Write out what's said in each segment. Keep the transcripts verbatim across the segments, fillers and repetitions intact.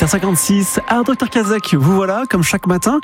heures cinquante-six. Alors, docteur Kazak, vous voilà, comme chaque matin.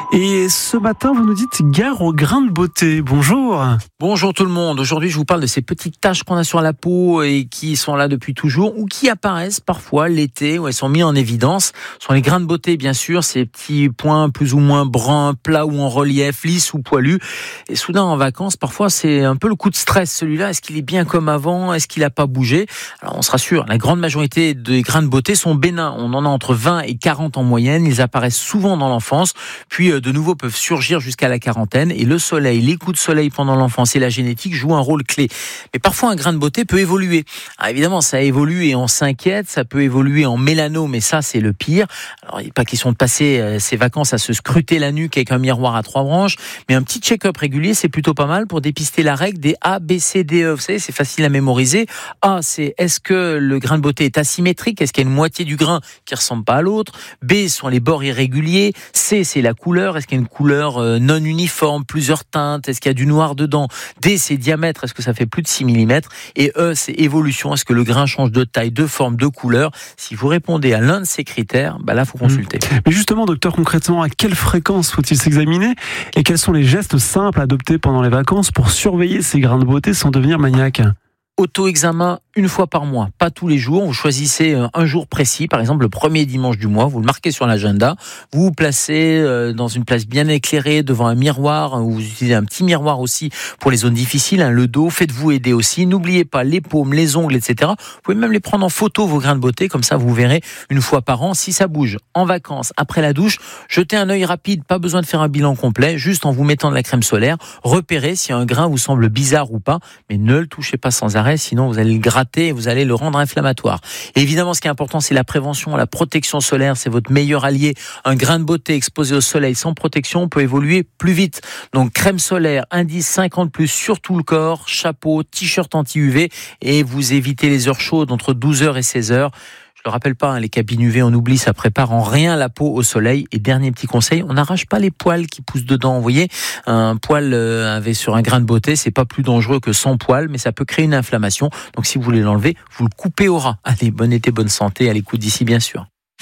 Et ce matin, vous nous dites gare aux grains de beauté. Bonjour. Bonjour tout le monde. Aujourd'hui, je vous parle de ces petites taches qu'on a sur la peau et qui sont là depuis toujours ou qui apparaissent parfois l'été où elles sont mises en évidence. Ce sont les grains de beauté, bien sûr, ces petits points plus ou moins bruns, plats ou en relief, lisses ou poilus. Et soudain, en vacances, parfois, c'est un peu le coup de stress, celui-là. Est-ce qu'il est bien comme avant? Est-ce qu'il n'a pas bougé? Alors, on se rassure, la grande majorité des grains de beauté sont bénins. On en a entre vingt et quarante en moyenne. Ils apparaissent souvent dans l'enfance, puis de nouveau peuvent surgir jusqu'à la quarantaine. Et le soleil, les coups de soleil pendant l'enfance et la génétique jouent un rôle clé. Mais parfois, un grain de beauté peut évoluer. Alors, évidemment, ça évolue et on s'inquiète. Ça peut évoluer en mélanome, mais ça, c'est le pire. Alors, il n'est pas question de passer euh, ses vacances à se scruter la nuque avec un miroir à trois branches, mais un petit check-up régulier, c'est plutôt pas mal pour dépister la règle des A, B, C, D, E. Vous savez, c'est facile à mémoriser. A, c'est est-ce que le grain de beauté est asymétrique? Est-ce qu'il y a une moitié du grain qui ressemble pas à l'autre? B, sont les bords irréguliers. C, c'est la couleur. Est-ce qu'il y a une couleur euh, non uniforme, plusieurs teintes? Est-ce qu'il y a du noir dedans? D, c'est diamètre. Est-ce que ça fait plus de six millimètres? Et E, c'est évolution. Est-ce que le grain change de taille, de forme, de couleur? Si vous répondez à l'un de ces critères, bah là, faut consulter. Mmh. Mais justement, docteur, concrètement, à quelle fréquence faut-il s'examiner et quels sont les gestes simples à adopter pendant les vacances pour surveiller ces grains de beauté sans devenir maniaque? Auto-examen une fois par mois, pas tous les jours. Vous choisissez un jour précis, par exemple le premier dimanche du mois, vous le marquez sur l'agenda, vous vous placez dans une place bien éclairée devant un miroir, vous utilisez un petit miroir aussi pour les zones difficiles, hein, le dos, faites-vous aider aussi. N'oubliez pas les paumes, les ongles, et cetera. Vous pouvez même les prendre en photo, vos grains de beauté, comme ça vous verrez une fois par an. Si ça bouge en vacances, après la douche, jetez un œil rapide, pas besoin de faire un bilan complet, juste en vous mettant de la crème solaire, repérez si un grain vous semble bizarre ou pas, mais ne le touchez pas sans arrêt, sinon vous allez le gratter et vous allez le rendre inflammatoire. Et évidemment, ce qui est important, c'est la prévention, la protection solaire, c'est votre meilleur allié. Un grain de beauté exposé au soleil sans protection peut évoluer plus vite. Donc crème solaire, indice cinquante plus sur tout le corps, chapeau, t-shirt anti-U V et vous évitez les heures chaudes entre douze heures et seize heures. Je le rappelle pas, hein, les cabines U V, on oublie, ça prépare en rien la peau au soleil. Et dernier petit conseil, on n'arrache pas les poils qui poussent dedans. Vous voyez, un poil euh, avec sur un grain de beauté, c'est pas plus dangereux que sans poil, mais ça peut créer une inflammation. Donc si vous voulez l'enlever, vous le coupez au ras. Allez, bon été, bonne santé, à l'écoute d'ici bien sûr.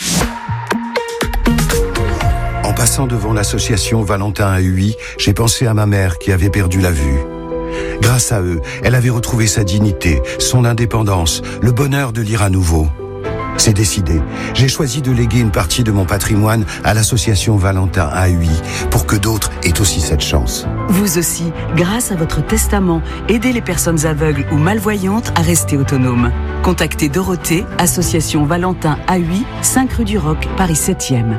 En passant devant l'association Valentin A U I, j'ai pensé à ma mère qui avait perdu la vue. Grâce à eux, elle avait retrouvé sa dignité, son indépendance, le bonheur de lire à nouveau. C'est décidé. J'ai choisi de léguer une partie de mon patrimoine à l'association Valentin A U I pour que d'autres aient aussi cette chance. Vous aussi, grâce à votre testament, aidez les personnes aveugles ou malvoyantes à rester autonomes. Contactez Dorothée, association Valentin A U I, cinq rue du Roc, Paris septième.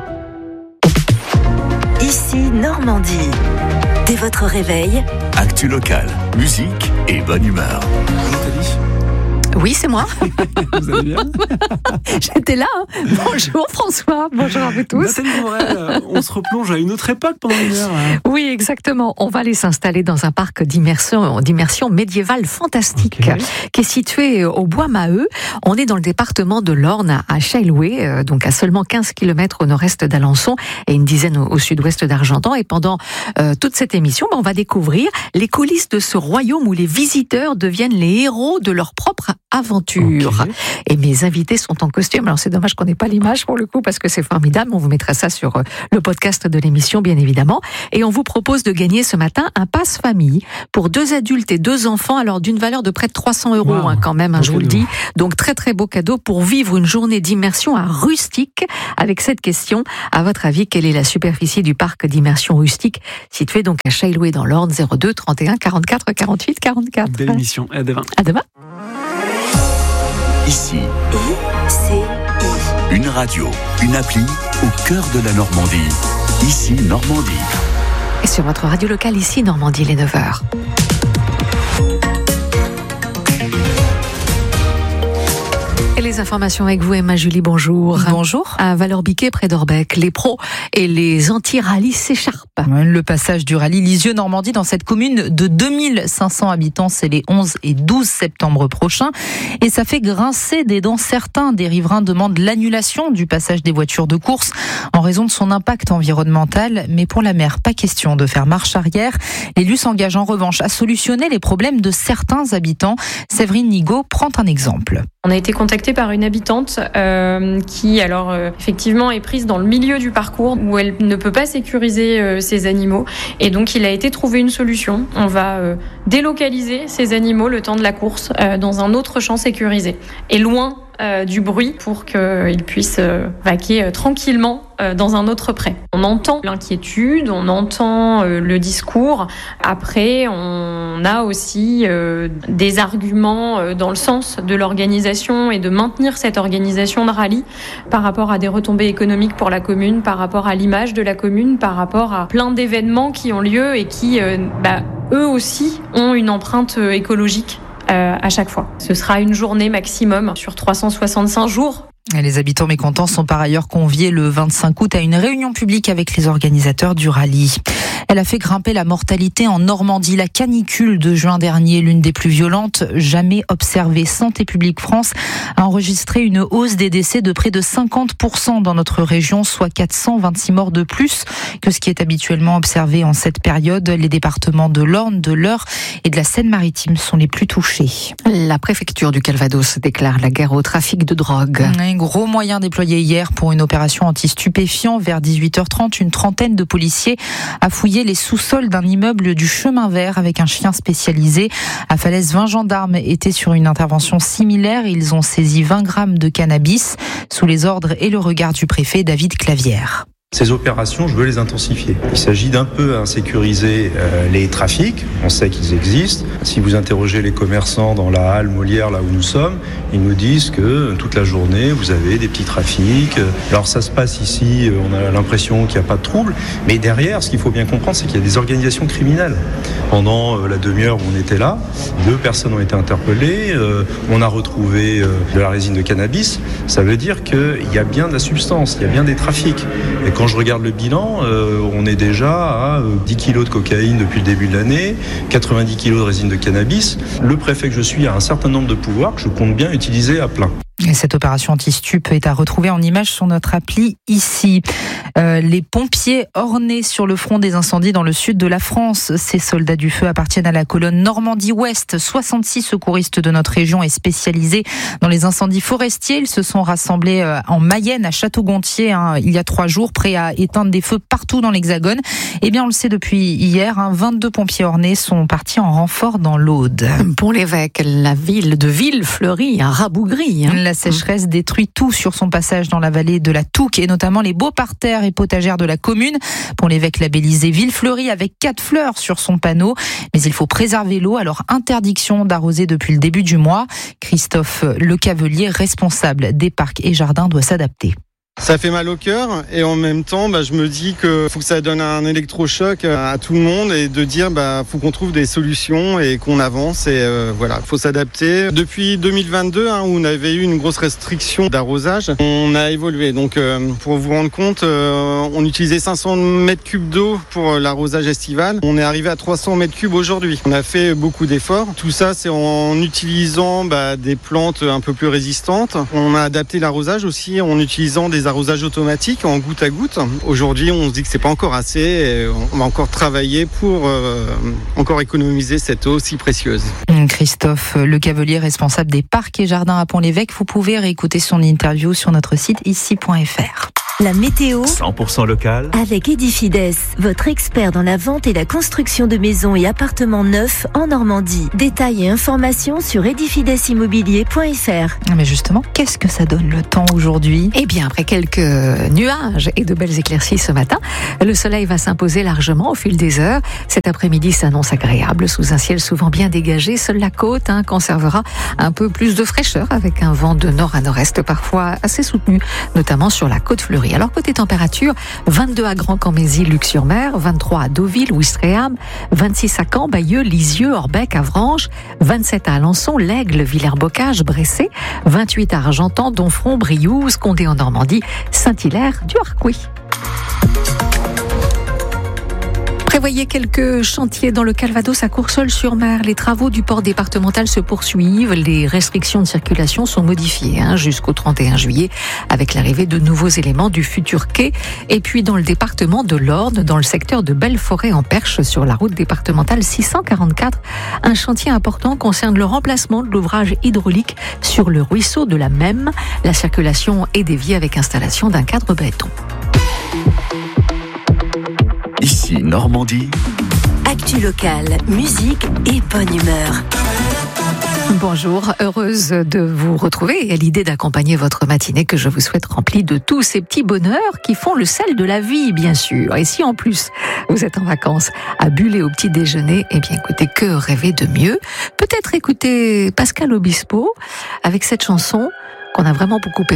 Ici Normandie. Dès votre réveil, actu local, musique et bonne humeur. Oui, c'est moi. Vous allez bien? J'étais là. Hein. Bonjour François, bonjour à vous tous. Nathalie Morel, on se replonge à une autre époque pendant une heure. Hein. Oui, exactement. On va aller s'installer dans un parc d'immersion, d'immersion médiévale fantastique okay. qui est situé au Bois Maheu. On est dans le département de l'Orne, à Chailloué, donc à seulement quinze kilomètres au nord-est d'Alençon et une dizaine au, au sud-ouest d'Argentan. Et pendant euh, toute cette émission, ben, on va découvrir les coulisses de ce royaume où les visiteurs deviennent les héros de leur propre aventure. Okay. Et mes invités sont en costume. Alors c'est dommage qu'on n'ait pas l'image pour le coup parce que c'est formidable. On vous mettra ça sur le podcast de l'émission bien évidemment. Et on vous propose de gagner ce matin un pass famille pour deux adultes et deux enfants. Alors d'une valeur de près de trois cents euros wow. hein, quand même, hein, je vous le dis. Donc très très beau cadeau pour vivre une journée d'immersion à Rustique. Avec cette question, à votre avis, quelle est la superficie du parc d'immersion Rustique situé donc à Chailloué dans l'Orne? Zéro deux trente et un quarante-quatre quarante-huit quarante-quatre. Belle émission. À demain. À demain. Ici, I C I. Une radio, une appli au cœur de la Normandie. Ici, Normandie. Et sur votre radio locale, ici, Normandie, les neuf heures. Et les informations avec vous, Emma Julie, bonjour. Bonjour. À Valorbiquet, près d'Orbec, les pros et les anti-rallyes s'écharpent. Le passage du rallye Lisieux-Normandie dans cette commune de deux mille cinq cents habitants, c'est les onze et douze septembre prochains. Et ça fait grincer des dents. Certains des riverains demandent l'annulation du passage des voitures de course en raison de son impact environnemental. Mais pour la maire, pas question de faire marche arrière. L'élu s'engage en revanche à solutionner les problèmes de certains habitants. Séverine Nigaud prend un exemple. On a été contacté par une habitante euh, qui, alors euh, effectivement, est prise dans le milieu du parcours où elle ne peut pas sécuriser euh, ses animaux. Et donc, il a été trouvé une solution. On va euh, délocaliser ces animaux le temps de la course euh, dans un autre champ sécurisé et loin euh, du bruit pour qu'ils puissent euh, vaquer euh, tranquillement euh, dans un autre pré. On entend l'inquiétude, on entend euh, le discours. Après, on a aussi euh, des arguments euh, dans le sens de l'organisation et de maintenir cette organisation de rallye par rapport à des retombées économiques pour la commune, par rapport à l'image de la commune, par rapport à plein d'événements qui ont lieu et qui, euh, bah, eux aussi, ont une empreinte écologique euh, à chaque fois. Ce sera une journée maximum sur trois cent soixante-cinq jours. Et les habitants mécontents sont par ailleurs conviés le vingt-cinq août à une réunion publique avec les organisateurs du rallye. Elle a fait grimper la mortalité en Normandie. La canicule de juin dernier, l'une des plus violentes jamais observées. Santé publique France a enregistré une hausse des décès de près de cinquante pour cent dans notre région, soit quatre cent vingt-six morts de plus que ce qui est habituellement observé en cette période. Les départements de l'Orne, de l'Eure et de la Seine-Maritime sont les plus touchés. La préfecture du Calvados déclare la guerre au trafic de drogue. Un gros moyen déployé hier pour une opération anti-stupéfiants. Vers dix-huit heures trente, une trentaine de policiers a fouillé les sous-sols d'un immeuble du Chemin Vert avec un chien spécialisé. À Falaise, vingt gendarmes étaient sur une intervention similaire. Ils ont saisi vingt grammes de cannabis sous les ordres et le regard du préfet David Clavière. Ces opérations, je veux les intensifier. Il s'agit d'un peu insécuriser euh, les trafics. On sait qu'ils existent. Si vous interrogez les commerçants dans la halle Molière, là où nous sommes, ils nous disent que toute la journée, vous avez des petits trafics. Alors ça se passe ici, on a l'impression qu'il n'y a pas de trouble. Mais derrière, ce qu'il faut bien comprendre, c'est qu'il y a des organisations criminelles. Pendant euh, la demi-heure où on était là, deux personnes ont été interpellées. Euh, on a retrouvé euh, de la résine de cannabis. Ça veut dire qu'il y a bien de la substance, il y a bien des trafics. Et quand je regarde le bilan, euh, on est déjà à euh, dix kilos de cocaïne depuis le début de l'année, quatre-vingt-dix kilos de résine de cannabis. Le préfet que je suis a un certain nombre de pouvoirs que je compte bien utiliser à plein. Et cette opération anti-stup est à retrouver en image sur notre appli ici. Euh, les pompiers ornés sur le front des incendies dans le sud de la France. Ces soldats du feu appartiennent à la colonne Normandie-Ouest. soixante-six secouristes de notre région est spécialisés dans les incendies forestiers. Ils se sont rassemblés en Mayenne, à Château-Gontier, hein, il y a trois jours, prêts à éteindre des feux partout dans l'Hexagone. Eh bien, on le sait depuis hier, hein, vingt-deux pompiers ornés sont partis en renfort dans l'Aude. Pont-l'Évêque, la ville de Villefleury a rabougri. Hein. La sécheresse détruit tout sur son passage dans la vallée de la Touques et notamment les beaux parterres et potagères de la commune. Pont-l'Évêque labellisé Villefleury avec quatre fleurs sur son panneau. Mais il faut préserver l'eau, alors interdiction d'arroser depuis le début du mois. Christophe Lecavelier, responsable des parcs et jardins, doit s'adapter. Ça fait mal au cœur et en même temps, bah, je me dis que faut que ça donne un électrochoc à tout le monde et de dire bah faut qu'on trouve des solutions et qu'on avance et euh, voilà, faut s'adapter. Depuis deux mille vingt-deux, hein, où on avait eu une grosse restriction d'arrosage, on a évolué. Donc euh, pour vous rendre compte, euh, on utilisait cinq cents mètres cubes d'eau pour l'arrosage estival. On est arrivé à trois cents mètres cubes aujourd'hui. On a fait beaucoup d'efforts. Tout ça, c'est en utilisant bah, des plantes un peu plus résistantes. On a adapté l'arrosage aussi en utilisant des arrosage automatique en goutte à goutte. Aujourd'hui, on se dit que c'est pas encore assez. Et on va encore travailler pour euh, encore économiser cette eau si précieuse. Christophe Lecavelier, responsable des parcs et jardins à Pont-l'Évêque. Vous pouvez réécouter son interview sur notre site ici point f r. La météo cent pour cent local avec Edifides, votre expert dans la vente et la construction de maisons et appartements neufs en Normandie. Détails et informations sur edifides immobilier point f r. Mais justement, qu'est-ce que ça donne le temps aujourd'hui ? Eh bien, après quelques nuages et de belles éclaircies ce matin, le soleil va s'imposer largement au fil des heures. Cet après-midi s'annonce agréable sous un ciel souvent bien dégagé. Seule la côte hein, conservera un peu plus de fraîcheur avec un vent de nord à nord-est parfois assez soutenu, notamment sur la côte fleurie. Alors côté température, vingt-deux à Grand-Camézy, Luc-sur-Mer, vingt-trois à Deauville, Ouistreham, vingt-six à Caen, Bayeux, Lisieux, Orbec, Avranches, vingt-sept à Alençon, l'Aigle, Villers-Bocage, Bressé, vingt-huit à Argentan, Donfront, Briouze, Condé en Normandie, Saint-Hilaire, du Harcouët. Prévoyez quelques chantiers dans le Calvados à Courseulles-sur-Mer. Les travaux du port départemental se poursuivent. Les restrictions de circulation sont modifiées hein, jusqu'au trente et un juillet avec l'arrivée de nouveaux éléments du futur quai. Et puis dans le département de l'Orne, dans le secteur de Belleforêt-en-Perche, sur la route départementale six cent quarante-quatre, un chantier important concerne le remplacement de l'ouvrage hydraulique sur le ruisseau de la Mème. La circulation est déviée avec installation d'un cadre béton. Ici Normandie. Actu locale, musique et bonne humeur. Bonjour, heureuse de vous retrouver et à l'idée d'accompagner votre matinée que je vous souhaite remplie de tous ces petits bonheurs qui font le sel de la vie, bien sûr. Et si en plus vous êtes en vacances à buller au petit déjeuner, eh bien écoutez, que rêver de mieux? Peut-être écouter Pascal Obispo avec cette chanson qu'on a vraiment beaucoup aimée.